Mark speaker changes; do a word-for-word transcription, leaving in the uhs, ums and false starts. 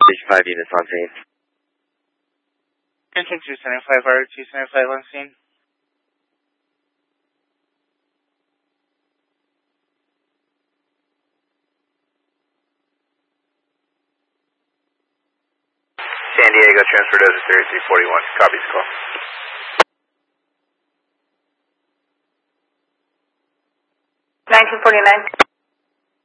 Speaker 1: five units on scene.
Speaker 2: Attention two seventy-five, R two seventy-five on scene.
Speaker 3: San Diego, transfer to thirty-three forty-one. Copies call.
Speaker 4: nineteen forty-nine.